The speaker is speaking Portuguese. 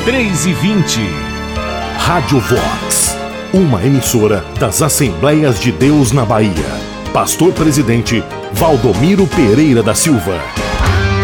3h20. Rádio Vox, uma emissora das Assembleias de Deus na Bahia. Pastor Presidente Valdomiro Pereira da Silva.